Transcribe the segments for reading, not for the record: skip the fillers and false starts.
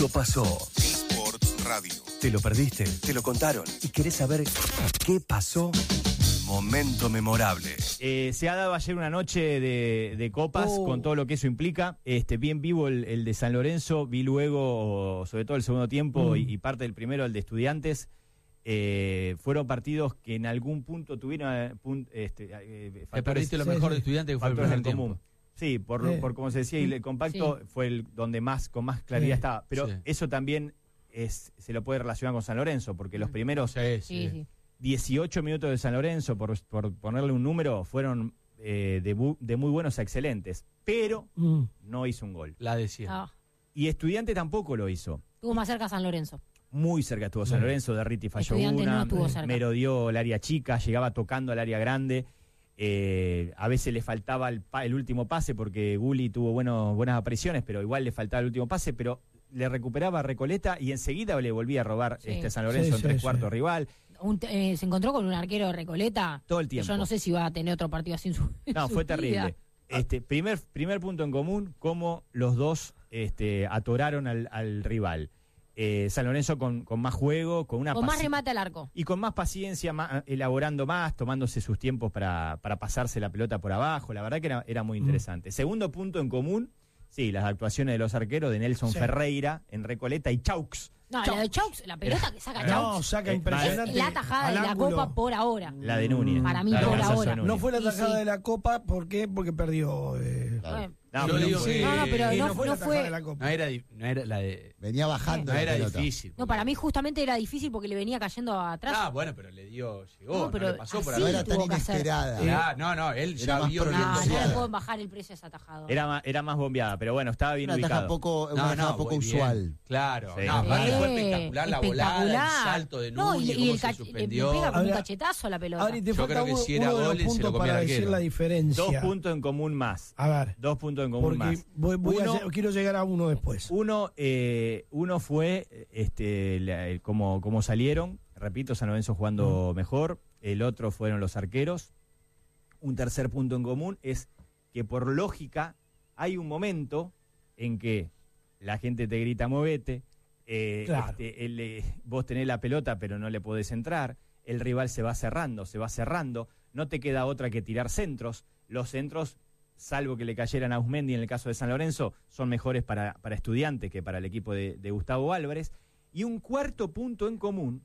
Lo pasó. Sports Radio. Te lo perdiste, te lo contaron y querés saber qué pasó. Momento memorable. Se ha dado ayer una noche de copas con todo lo que eso implica. Bien vivo el de San Lorenzo, vi luego, sobre todo el segundo tiempo y parte del primero, el de Estudiantes. Fueron partidos que en algún punto tuvieron Te perdiste lo mejor de Estudiantes, que fue el primer tiempo. Sí, por como se decía, y el compacto fue el donde con más claridad estaba. Pero eso también se lo puede relacionar con San Lorenzo, porque los primeros 18 minutos de San Lorenzo, por ponerle un número, fueron de muy buenos a excelentes. Pero no hizo un gol. La decía. Y Estudiante tampoco lo hizo. Estuvo más cerca San Lorenzo. Muy cerca estuvo San Lorenzo, Derriti falló una, Merodió el área chica, llegaba tocando al área grande. A veces le faltaba el último pase porque Gulli tuvo buenas apariciones, pero igual le faltaba el último pase, pero le recuperaba a Recoleta y enseguida le volvía a robar San Lorenzo en tres cuartos rival. Se encontró con un arquero de Recoleta todo el tiempo. Yo no sé si va a tener otro partido así en su No, fue vida. Terrible. Primer punto en común, cómo los dos atoraron al rival. San Lorenzo con más juego, con más remate al arco. Y con más paciencia, elaborando más, tomándose sus tiempos para pasarse la pelota por abajo. La verdad que era muy interesante. Segundo punto en común, sí, las actuaciones de los arqueros de Nelson Ferreira en Recoleta y Chaux. No, la de Chaux, la pelota que saca Chaux. No, saca impresionante. La tajada de la Copa por ahora. La de Núñez. Para mí por ahora. No fue la tajada de la Copa, ¿por qué? Porque perdió. No, pero no fue la tajada de la Copa. No era la de... Venía bajando. No la era pelota. difícil. No, para mí justamente era difícil porque le venía cayendo atrás. Bueno, pero llegó, No, pero no le pasó por así No ahí. era tan tuvo que hacer. inesperada. Él Era ya más vio... No pronunciada. le pueden bajar el precio a esa tajada. Era más bombeada, pero bueno, estaba bien Una taja ubicado. una tajada poco muy bien. usual. Claro. Sí. Aparte fue espectacular la volada, el salto de Núñez, cómo se le suspendió. pega con un cachetazo a la pelota. Adri, te Yo falta creo que si era uno de gol, los se lo puntos comía para el decir arquero. la diferencia. 2 puntos en común más. A ver. 2 puntos en común Porque más. quiero llegar a uno después. Uno fue como salieron, repito, San Lorenzo jugando mejor. El otro fueron los arqueros. Un tercer punto en común es que por lógica hay un momento en que la gente te grita movete, Claro. vos tenés la pelota pero no le podés entrar, el rival se va cerrando, no te queda otra que tirar centros. Los centros, salvo que le cayeran a Usmendi en el caso de San Lorenzo, son mejores para Estudiantes que para el equipo de Gustavo Álvarez. Y un cuarto punto en común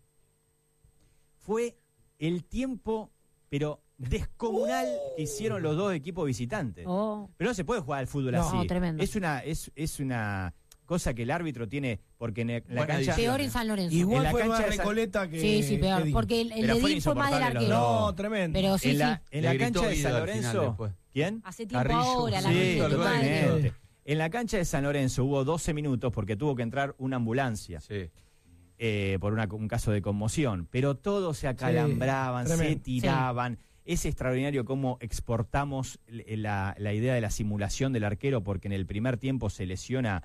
fue el tiempo, pero descomunal, que hicieron los dos equipos visitantes. Pero no se puede jugar al fútbol así. No, tremendo. Es una cosa que el árbitro tiene, porque en la cancha... Peor en San Lorenzo. Igual en la fue cancha más de San- Recoleta que... Sí, peor. que Porque el Pero de fue Dean fue más del insoportable los arquero. dos. No, tremendo. Pero sí, en la Le cancha gritó de San Guido al final Lorenzo... después. ¿Quién? hace tiempo Carrillo. ahora, la Sí, concha de tu madre. totalmente. En la cancha de San Lorenzo hubo 12 minutos porque tuvo que entrar una ambulancia Sí. por un caso de conmoción, pero todos se acalambraban, se tremendo. tiraban. Es extraordinario cómo exportamos la idea de la simulación del arquero, porque en el primer tiempo se lesiona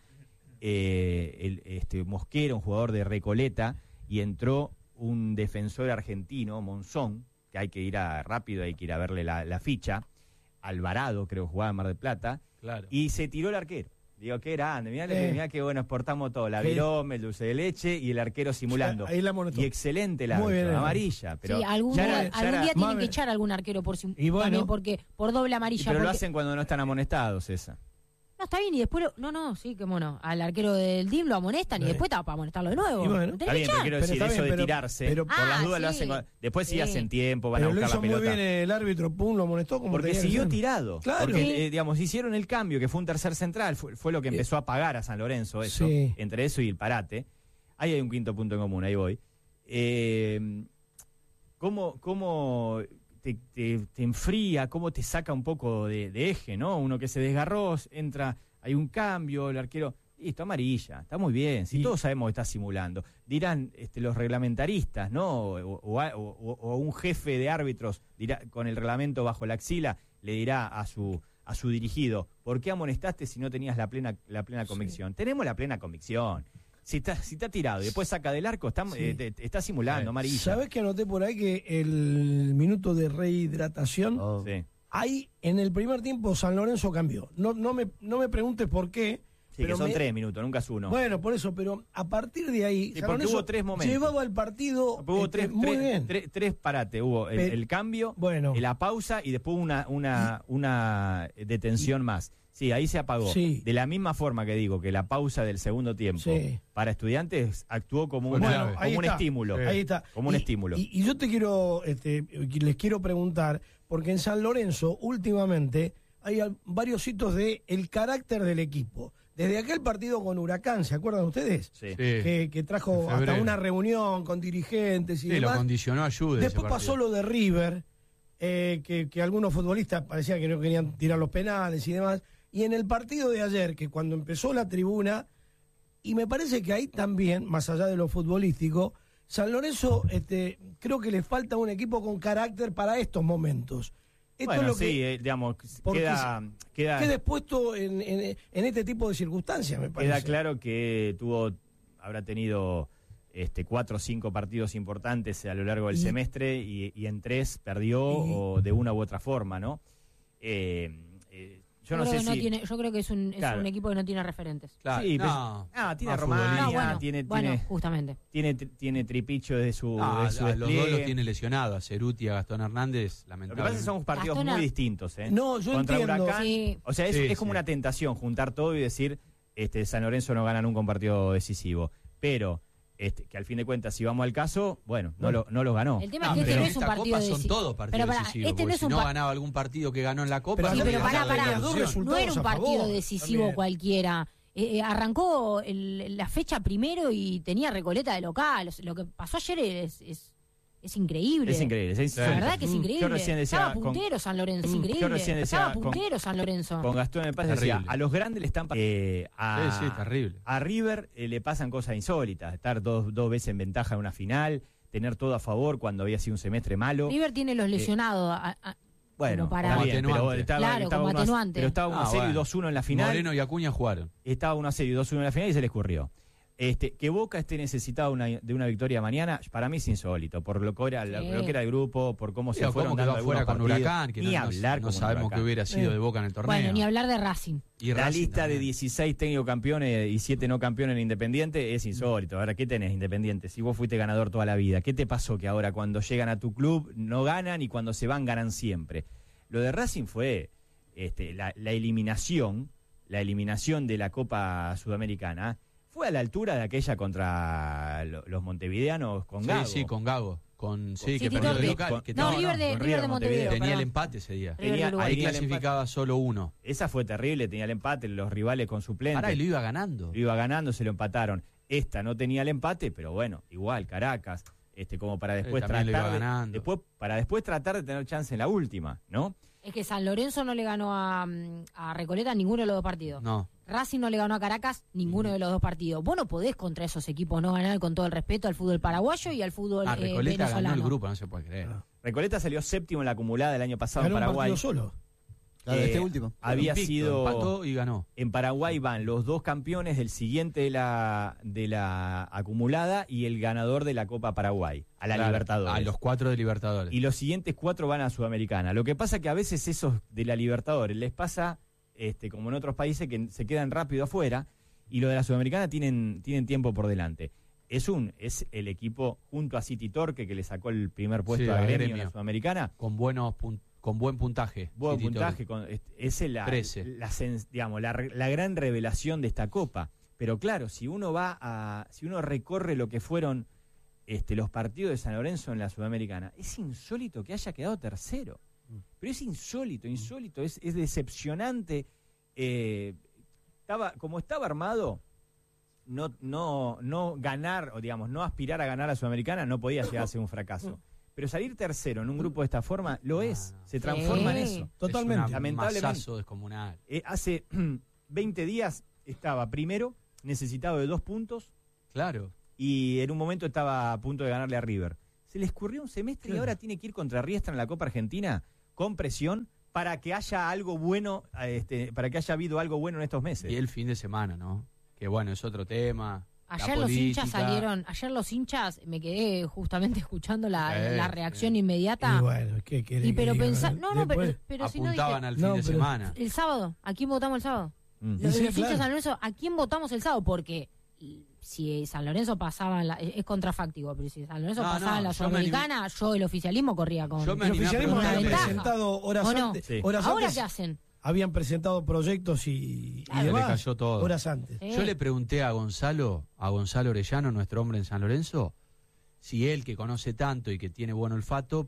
Mosquera, un jugador de Recoleta, y entró un defensor argentino, Monzón, que hay que ir rápido, hay que ir a verle la ficha. Alvarado, creo, jugaba en Mar del Plata, Claro. y se tiró el arquero. Digo, qué grande, mirá qué bueno, exportamos todo, la virome, el dulce de leche y el arquero simulando. Ahí la amonestó. Y excelente la Muy bien, amarilla. Pero Sí, algún ya día tienen Mame. que echar a algún arquero por Y bueno. también porque por doble amarilla. pero lo porque- hacen cuando no están amonestados, esa. No, está bien, y después sí, que bueno, al arquero del DIM lo amonestan y después está para amonestarlo de nuevo. Y bueno. No Está tenés bien, que pero echar. quiero Pero decir, está eso bien, de pero- tirarse, pero- por las dudas lo sí. hacen. Después sí Sí. hacen tiempo, van a Pero lo buscar hizo la muy pelota. bien el árbitro, pum, lo amonestó como Porque tenía que siguió ser. tirado. Claro. Porque, hicieron el cambio, que fue un tercer central. Fue lo que empezó a pagar a San Lorenzo, eso. Sí. Entre eso y el parate. Ahí hay un quinto punto en común, ahí voy. ¿Cómo te enfría, cómo te saca un poco de eje, ¿no? Uno que se desgarró, entra, hay un cambio, el arquero... Listo, amarilla, está muy bien, si todos sabemos que está simulando. Dirán los reglamentaristas, ¿no? O un jefe de árbitros dirá, con el reglamento bajo la axila, le dirá a su dirigido, ¿por qué amonestaste si no tenías la plena convicción? Tenemos la plena convicción. Si está tirado y después saca del arco, está simulando, amarilla. ¿Sabés que anoté por ahí que el minuto de rehidratación, Sí. ahí en el primer tiempo San Lorenzo cambió? No me preguntes por qué, Sí, que son 3 minutos, nunca es uno. Bueno, por eso, pero a partir de ahí, sí, porque hubo 3 momentos. Llevaba el partido muy bien. Tres parates, hubo el cambio, la pausa y después una detención más. Sí, ahí se apagó. Sí. De la misma forma que digo que la pausa del segundo tiempo para Estudiantes actuó como un estímulo. Ahí está. Como un estímulo. Y yo les quiero preguntar, porque en San Lorenzo últimamente hay varios hitos de el carácter del equipo. Desde aquel partido con Huracán, ¿se acuerdan ustedes? Sí. Que trajo hasta una reunión con dirigentes y demás. Lo condicionó a Jude. Después pasó lo de River, que algunos futbolistas parecía que no querían tirar los penales y demás. Y en el partido de ayer, que cuando empezó la tribuna, y me parece que ahí también, más allá de lo futbolístico, San Lorenzo creo que le falta un equipo con carácter para estos momentos. Esto bueno, es lo que, digamos, queda expuesto en este tipo de circunstancias, me parece. Queda claro que habrá tenido 4 o 5 partidos importantes a lo largo del semestre y en 3 perdió o de una u otra forma, ¿no? Yo creo que es un equipo que no tiene referentes. Claro. Sí, tiene Román, justamente. Tiene Tripicho de su los dos los tiene lesionados, a Ceruti y a Gastón Hernández, lamentablemente. Lo que pasa es que son partidos muy distintos, ¿eh? No, yo contra entiendo. Huracán, o sea, es como una tentación juntar todo y decir, San Lorenzo no gana nunca un partido decisivo, pero que al fin de cuentas, si vamos al caso, bueno, no lo ganó. El tema es que no es un partido decisivo. Son todos partidos decisivos, si no ganaba algún partido que ganó en la Copa... Pero pará, no era un partido decisivo cualquiera. Arrancó la fecha primero y tenía Recoleta de local. Lo que pasó ayer es increíble. Es increíble. La verdad que es increíble. Yo recién decía, estaba puntero San Lorenzo. Es increíble. Estaba puntero San Lorenzo. Con Gastón en el Paz decía, a los grandes le están terrible. A River le pasan cosas insólitas. Estar dos veces en ventaja en una final, tener todo a favor cuando había sido un semestre malo. River tiene los lesionados. Bueno, para bien, pero estaba atenuante. Pero estaba 1-0 y 2-1 en la final. Moreno y Acuña jugaron. Estaba 1-0 y 2-1 en la final y se le escurrió. Que Boca esté necesitado de una victoria mañana, para mí es insólito, por lo que era el grupo, por cómo se fueron dando fuera con Huracán, que ni hablar no sabemos qué hubiera sido de Boca en el torneo. Bueno, ni hablar de Racing. Y la lista de 16 técnicos campeones y 7 no campeones en Independiente es insólito. Ahora, ¿qué tenés Independiente? Si vos fuiste ganador toda la vida, ¿qué te pasó que ahora cuando llegan a tu club no ganan y cuando se van ganan siempre? Lo de Racing fue la eliminación de la Copa Sudamericana. Fue a la altura de aquella contra los montevideanos con Gago. Sí, con Gago. Que perdió de local. River de Montevideo. Tenía el empate ese día. Ahí clasificaba solo uno. Esa fue terrible, tenía el empate, los rivales con suplentes. Y lo iba ganando. Se lo empataron. Esta no tenía el empate, pero bueno, igual, Caracas, como para después para después tratar de tener chance en la última, ¿no? Es que San Lorenzo no le ganó a Recoleta ninguno de los 2 partidos. No. Racing no le ganó a Caracas ninguno de los 2 partidos. Vos no podés contra esos equipos no ganar, con todo el respeto al fútbol paraguayo y al fútbol Recoleta venezolano. Ganó el grupo, no se puede creer. Recoleta salió 7º en la acumulada el año pasado en Paraguay. Ganó un partido solo. Claro, último. Había sido... Empató y ganó. En Paraguay van los 2 campeones del siguiente de la acumulada y el ganador de la Copa Paraguay, a la Libertadores. A los 4 de Libertadores. Y los siguientes 4 van a Sudamericana. Lo que pasa es que a veces esos de la Libertadores les pasa, como en otros países, que se quedan rápido afuera, y lo de la Sudamericana tienen tiempo por delante. Es el equipo junto a City Torque que le sacó el primer puesto a Gremio en la Sudamericana. Con buen puntaje. Buen puntaje. Es la gran revelación de esta Copa. Pero claro, si uno recorre lo que fueron los partidos de San Lorenzo en la Sudamericana, es insólito que haya quedado tercero. Pero es insólito, es decepcionante. Como estaba armado, no ganar, o digamos, no aspirar a ganar a la Sudamericana no podía llegar a ser un fracaso. Pero salir tercero en un grupo de esta forma se transforma en eso. Totalmente. Lamentablemente. Masazo descomunal. Hace 20 días estaba primero, necesitado de 2 puntos. Claro. Y en un momento estaba a punto de ganarle a River. Se le escurrió un semestre y ahora tiene que ir contra Riestra en la Copa Argentina con presión para que haya algo bueno, para que haya habido algo bueno en estos meses. Y el fin de semana, ¿no? Que bueno, es otro tema. Ayer los hinchas salieron, me quedé justamente escuchando la reacción inmediata. Y bueno, ¿qué pero pensar, pero si no apuntaban al fin de semana. El sábado, ¿a quién votamos el sábado? Los hinchas de San Lorenzo, ¿a quién votamos el sábado? Porque si San Lorenzo pasaba, es contrafactivo, pero si San Lorenzo pasaba en la Sudamericana, yo el oficialismo corría con el oficialismo una había ventaja. presentado horas antes. Sí. ¿Ahora qué hacen? Habían presentado proyectos y demás, le cayó todo. horas antes. Sí. Yo le pregunté a Gonzalo Orellano, nuestro hombre en San Lorenzo, si él, que conoce tanto y que tiene buen olfato,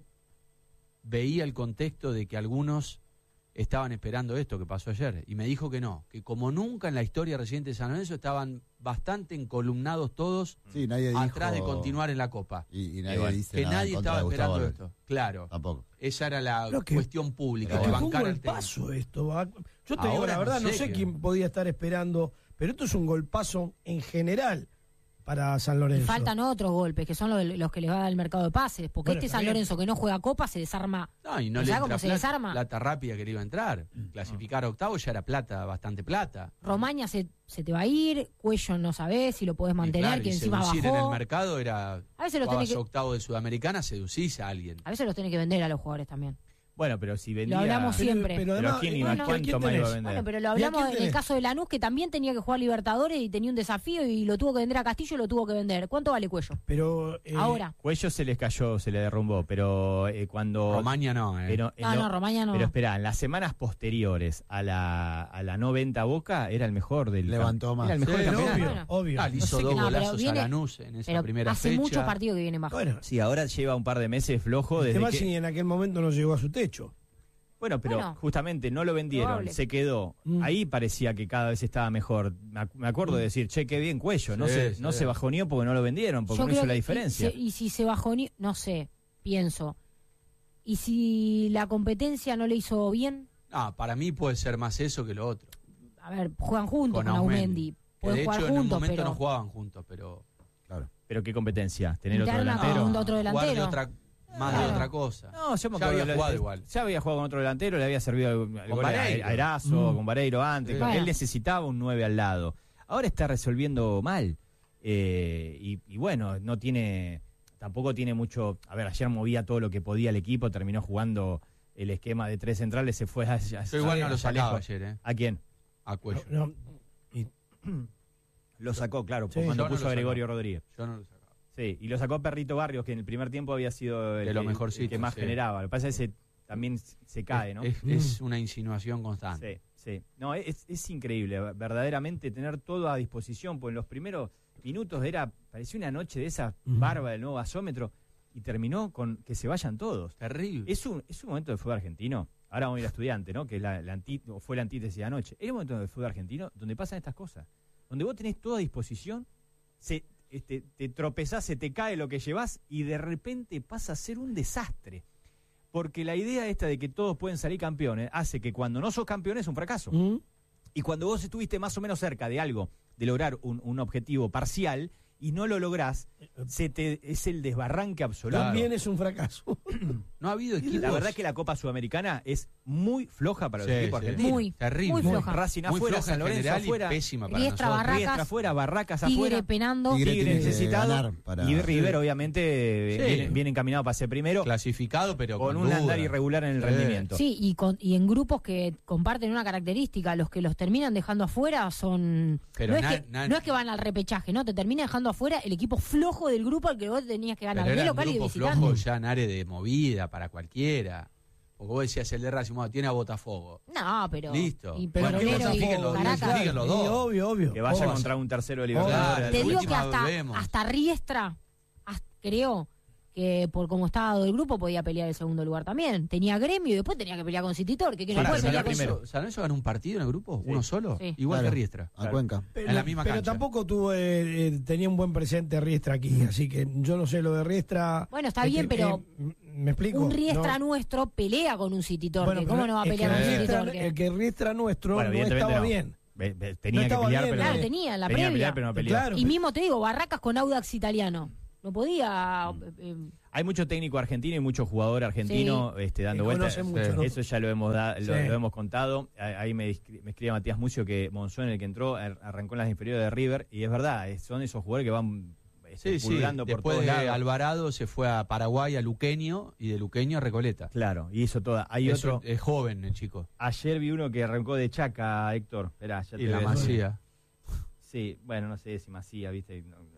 veía el contexto de que algunos estaban esperando esto que pasó ayer. Y me dijo que no, que como nunca en la historia reciente de San Lorenzo estaban bastante encolumnados todos nadie atrás dijo, de continuar en la Copa. Y nadie dice que nada nadie en contra estaba de Gustavo esperando Alberto. esto. Claro. Tampoco. Esa era la Creo que- cuestión pública, Pero de que fue un bancar al técnico. golpazo esto. Yo te digo Ahora la verdad, no no sé sé qué. quién podía estar esperando, pero esto es un golpazo en general para San Lorenzo. Y faltan otros golpes, que son los que les va a dar el mercado de pases. Porque Bueno, este está San bien. Lorenzo que no juega Copa se desarma. No, y no le ¿Sabes entra cómo se desarma? plata rápida que le iba a entrar. Clasificar a octavo ya era plata, bastante plata. Romaña se te va a ir, Cuello no sabés si lo podés Y mantener, claro, que y encima seducir en el bajó. mercado era, A veces los jugabas tenés que- octavo de Sudamericana, seducís a alguien. A veces los tenés que vender a los jugadores también. Bueno, pero si vendía... Lo hablamos siempre. Pero Pero además, ¿a quién iba, bueno, ¿cuánto ¿quién más iba a tenés? vender? Bueno, pero lo ¿Y a hablamos quién en el tenés? caso de Lanús, que también tenía que jugar Libertadores y tenía un desafío y lo tuvo que vender a Castillo y lo tuvo que vender. ¿Cuánto vale Cuello? Pero, Ahora. Cuello se les cayó, se le derrumbó, pero cuando... Romaña no, Pero, No, Romaña no. Pero espera, en las semanas posteriores a la no venta a Boca era el mejor del Levantó más. Era el mejor Sí, del pero campeonato. obvio, Bueno. obvio. Ah, le hizo No sé dos qué- no, pero golazos viene- a Lanús en esa Pero primera hace fecha. muchos partidos que vienen bajo. Bueno, Sí, ahora lleva un par de meses flojo el desde tema que... si en aquel momento no llegó a su techo. Bueno, pero Bueno, justamente no lo vendieron, probable. se quedó. Ahí parecía que cada vez estaba mejor. Me acuerdo de decir, che, qué bien Cuello. No, Sí, no sí. se bajoneó porque no lo vendieron, porque Yo no creo hizo la que- diferencia. Y si se bajó, no sé, pienso. ¿Y si la competencia no le hizo bien? Ah, para mí puede ser más eso que lo otro. A ver, juegan juntos con Aumendi. Aumendi. Que Pueden de jugar hecho en un juntos, momento pero no jugaban juntos, pero Pero qué competencia, tener otro Interna delantero. con otro jugar de delantero. otra, más de Claro. otra cosa. No, yo me Ya acuerdo, había jugado igual. Ya había jugado con otro delantero, le había servido el gol a Vareiro. Erazo, con Vareiro antes. Sí. Bueno. Él necesitaba un 9 al lado. Ahora está resolviendo mal. Y bueno, no tiene, tampoco tiene mucho. A ver, ayer movía todo lo que podía el equipo, terminó jugando el esquema de 3 centrales, se fue hacia Yo igual no lo hacia sacaba lejos. ayer, ¿A quién? a Cuello. No, y- Lo sacó, claro, Sí. cuando Yo no puso lo a Gregorio sacaba. Rodríguez. Yo no lo sacaba. Sí, y lo sacó Perrito Barrios, que en el primer tiempo había sido De lo el mejorcito, que más sí. generaba. Lo que pasa es que también se cae, ¿no? Es una insinuación constante. Sí, sí. No, es increíble, verdaderamente tener todo a disposición, porque en los primeros minutos parecía una noche de esa barba del nuevo gasómetro y terminó con que se vayan todos. Terrible. Es un momento del fútbol argentino. Ahora vamos a ir a Estudiante, ¿no? Que es fue la antítesis de anoche. Es un momento del fútbol argentino donde pasan estas cosas. Donde vos tenés todo a disposición, te tropezás, se te cae lo que llevás y de repente pasa a ser un desastre. Porque la idea esta de que todos pueden salir campeones hace que cuando no sos campeón es un fracaso. ¿Mm? Y cuando vos estuviste más o menos cerca de algo, de lograr un objetivo parcial y no lo lográs, es el desbarranque absoluto. También es un fracaso. No ha habido equipos. La verdad que la Copa Sudamericana es muy floja para los Sí, equipos sí. argentinos. Muy, Terrible. muy floja. Racing Muy afuera, floja San en Lorenzo general afuera, y pésima para Riestra, nosotros. Barracas, Riestra afuera, Barracas Tigre afuera. penando. Tigre Tigre tiene que necesitado ganar para- y River obviamente Sí. viene encaminado para ser primero Clasificado, pero con un duda. andar irregular en el Sí. rendimiento. Sí, y en grupos que comparten una característica, los que los terminan dejando afuera son... Pero no, no es que van al repechaje, ¿no? Te termina dejando afuera el equipo flojo del grupo al que vos tenías que ganar, Pero de era un local y de grupo visitante. flojo ya en área de movida para cualquiera. Porque vos decías el de Racing, bueno, tiene a Botafogo. No, pero... Listo. Y Pero Petrolero que y siguen los- Caracas. siguen los dos. Y obvio. Que vaya Vos- contra un tercero de Claro, Libertadores. Te digo que última hasta, vemos. hasta Riestra, creo que por cómo estaba dado el grupo podía pelear el segundo lugar también. Tenía Gremio y después tenía que pelear con City Torque, que no Ahora, puede San pelear con... primero. ¿San Lorenzo ganó un partido en el grupo? ¿Uno solo? Sí. Igual Claro. que Riestra. A Cuenca. Pero, en la misma pero cancha. tampoco tenía un buen presente Riestra aquí, así que yo no sé lo de Riestra. Bueno, está bien, pero ¿me explico? Un Riestra No. nuestro pelea con un City Torque. Bueno, ¿Cómo pero no va a es pelear que con un City Riestra- Torque? El que Riestra nuestro Bueno, no evidentemente estaba no. bien. Tenía No que estaba pelear, bien, pero Claro, tenía la tenía que previa. pelear, pero no peleó. Claro. Y mismo te digo, Barracas con Audax italiano. No podía... Hay mucho técnico argentino y mucho jugador argentino dando Que vueltas. conoce mucho, ¿no? Eso ya lo hemos Sí. lo hemos contado. Ahí me escribe Matías Mucio que Monzón, el que entró, arrancó en las inferiores de River. Y es verdad, son esos jugadores que van pululando por después todos de lados. Alvarado se fue a Paraguay, a Luqueño, y de Luqueño a Recoleta. Claro, y hizo toda. Hay Eso, otro. es joven el chico. Ayer vi uno que arrancó de Chaca, Héctor. Esperá, ya te Y la voy a decir. Masía. Sí, bueno, no sé si Masía, viste.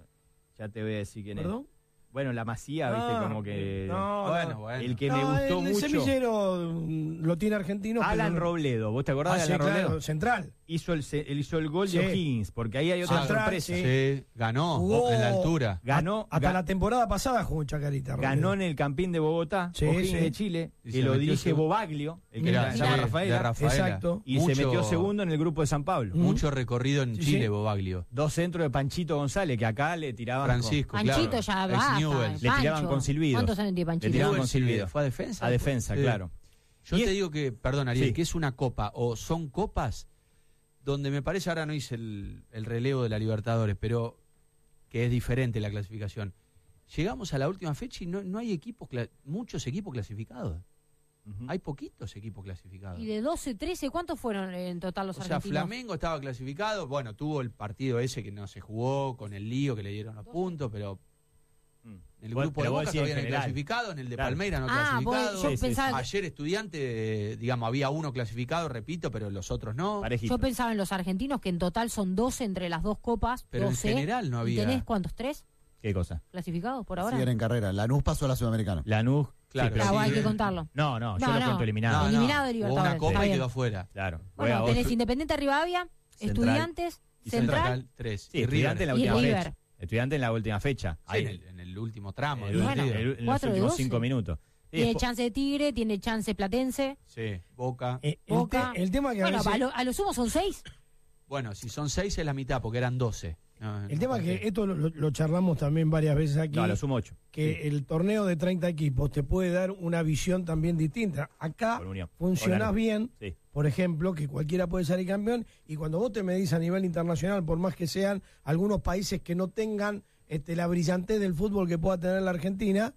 Ya te voy a decir quién ¿Perdón? es. Bueno, la Masía, viste, como que. No, El que me gustó el mucho. semillero lo tiene argentino. Alan pero- Robledo, ¿vos te acordás de sí, Alan Robledo? claro, central. Hizo el gol Sí. de O'Higgins, porque ahí hay otra Central, sorpresa. sí. Sí, ganó Jugó- en la altura. Ganó, Hasta ga- la temporada pasada jugó en Chacarita. ganó en el Campín de Bogotá, Sí, O'Higgins sí. de Chile, Y que se lo metió dirige segundo. Bobaglio, el que Mirá, se llama sí, Rafaela, de Rafaela. Exacto. y se Mucho- metió segundo en el grupo de San Pablo. Mucho recorrido en Sí, Chile, sí. Bobaglio. 2 centros de Panchito González, que acá le tiraban Francisco, Panchito claro. ya Ex basta. Newell's. Le tiraban Pancho. con silbidos. ¿Cuántos años tiene Panchito? Le tiraban con Newell's, silbido. Fue a defensa. A defensa, Sí. claro. Yo Y te es- digo que, perdón Ariel, Sí. que es una copa, o son copas donde me parece, ahora no hice el relevo de la Libertadores, pero que es diferente la clasificación. Llegamos a la última fecha y no hay equipos, muchos equipos clasificados. Ujú. Hay poquitos equipos clasificados. Y de 12, 13, ¿cuántos fueron en total los O sea, argentinos? Flamengo estaba clasificado, bueno, tuvo el partido ese que no se jugó, con el lío que le dieron los puntos, pero Mm. en el Vos- grupo de pero vos Boca decís en todavía no hay general. clasificado, en el de Claro. Palmeiras no Ah, clasificado. yo Sí, sí, pensaba, Ayer Estudiante, digamos, había uno clasificado, repito, pero los otros no. Parejito. yo pensaba en los argentinos que en total son 12 entre las dos copas. Pero en 12, general no ¿Y había. tenés cuántos? ¿3 ¿Qué cosa? clasificados por ahora? Siguen en carrera. Lanús pasó a la Sudamericana. Lanús. Claro, pero Ah, sí. hay que contarlo. No, yo No, lo no. cuento eliminado. Eliminado de Jugó Libertadores, una copa está y bien. quedó afuera. Claro. Bueno, Juega tenés otro- Independiente Rivadavia, Central. Estudiantes, Y Central, 3. Sí, Estudiante en la y última River. fecha. Estudiante en la última fecha. Ahí, en el último tramo. en del Bueno. partido. en los 4 de últimos 12. 5 minutos. Sí, tiene después- chance de Tigre, tiene chance Platense, Sí, Boca. Boca. El tema que a Bueno, veces- a lo sumo son 6. Bueno, si son 6 es la mitad, porque eran 12. el tema que esto lo charlamos también varias veces aquí, No, a lo sumo 8. que el torneo de 30 equipos te puede dar una visión también distinta. Acá Por Unión. funcionás Por bien, Sí. por ejemplo, que cualquiera puede salir campeón, y cuando vos te medís a nivel internacional, por más que sean algunos países que no tengan la brillantez del fútbol que pueda tener la Argentina,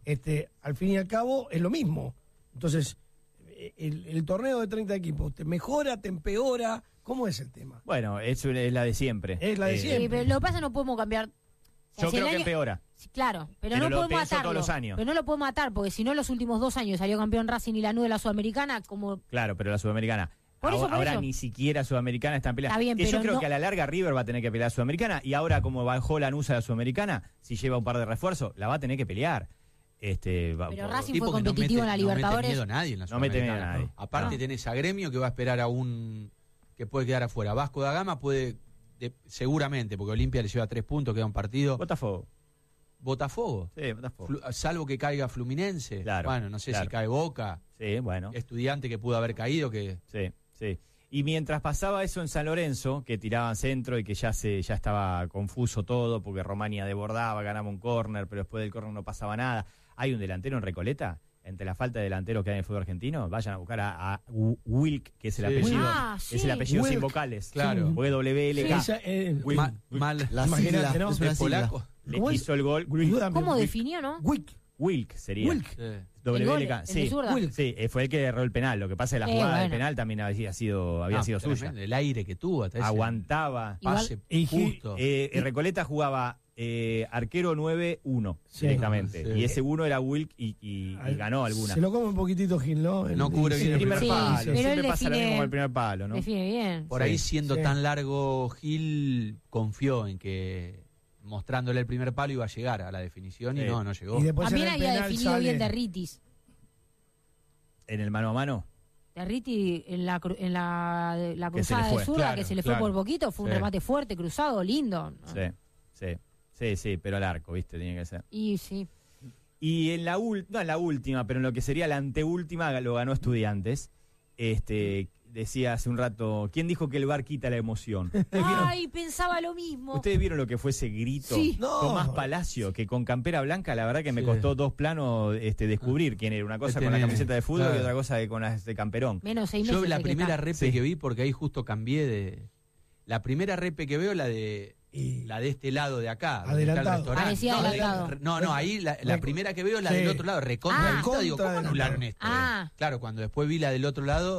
al fin y al cabo es lo mismo. Entonces, el torneo de 30 equipos, ¿te mejora, te empeora? ¿Cómo es el tema? Bueno, eso es la de siempre. Es la de siempre. Pero lo que pasa es que no podemos cambiar. O sea, Yo si el creo que año- empeora. Sí, claro, pero Pero no lo podemos pienso atarlo. todos los años. Pero no lo podemos atar, porque si no, los últimos 2 años salió campeón Racing y Lanús de la Sudamericana, como Claro, pero la Sudamericana. Por eso, por ahora eso. ni siquiera Sudamericana está en pelea. Está bien, Que yo pero creo no- que a la larga River va a tener que pelear a Sudamericana. Y ahora, como bajó Lanús a la Sudamericana, si lleva un par de refuerzos, la va a tener que pelear. Pero Racing fue que competitivo en la No Libertadores. mete miedo a nadie en la No mete miedo a Sudamericana. nadie. Aparte No. tenés a Gremio que va a esperar a un que puede quedar afuera. Vasco da Gama puede, seguramente, porque Olimpia le lleva 3 puntos, queda un partido. Botafogo. Botafogo. Sí, Botafogo. Salvo que caiga Fluminense. Claro, Bueno, no sé claro. si cae Boca. Sí, bueno. Estudiante que pudo haber caído, que Sí, sí. Y mientras pasaba eso en San Lorenzo, que tiraban centro y que ya estaba confuso todo, porque Romania desbordaba, ganaba un córner, pero después del córner no pasaba nada. Hay un delantero en Recoleta, entre la falta de delanteros que hay en el fútbol argentino, vayan a buscar a Wilk, que es el Sí. apellido. Ah, Es el sí. apellido sin Wilk. vocales. Claro. WLK. Esa, Wilk. mal La Imagínate, sigla, ¿no? es una de sigla. polaco. Le ¿Cómo es? hizo el gol. Ayúdame, ¿Cómo Wick. definió, no? Wick. Wilk sería. Wilk. Sí. El WLK. gol, el de Sí. zurda. Wilk. Sí, fue el que erró el penal. Lo que pasa es que la jugada del bueno. penal también había sido Ah, suya. tremendo, el aire que tuvo. Hasta ese Aguantaba. pase Igual- justo. Recoleta jugaba arquero 9-1 Sí. directamente. Sí. Y ese 1 era Wilk y ganó alguna. Se lo come un poquitito Gil, ¿no? No cubre bien El el primer Sí, palo. pero Siempre él pasa lo define- mismo con el primer palo, ¿no? Define bien. Por ahí, Sí. siendo Sí. tan largo, Gil confió en que mostrándole el primer palo iba a llegar a la definición y Sí. no llegó. Y después También en el había penal definido sale- bien Derritis. En el mano a mano. Derriti en la Que se le cruzada fue, de zurda, claro, que se le claro. fue por poquito, fue un Sí. remate fuerte, cruzado, lindo. ¿no? Sí, pero al arco, ¿viste? Tenía que ser. Y sí. Y en no en la última, pero en lo que sería la anteúltima, lo ganó Estudiantes. Decía hace un rato, ¿quién dijo que el VAR quita la emoción? Ay, pensaba lo mismo. ¿Ustedes vieron lo que fue ese grito? Sí. No. Tomás Palacio, que con campera blanca, la verdad que me Sí. costó 2 planos descubrir quién era. Una cosa con la nene, camiseta de fútbol claro. y otra cosa con las de camperón. Menos 6 meses. Yo la de que primera está. repe Sí. que vi, porque ahí justo cambié de... La primera repe que veo, la de este lado de acá. donde está el Adelantado. restaurante. Parecía no, adelantado. No, ahí la primera que veo es la Sí. del otro lado, recontra. Ah. vista, digo, ¿cómo Recontra anularon esto? Ah. Claro, cuando después vi la del otro lado,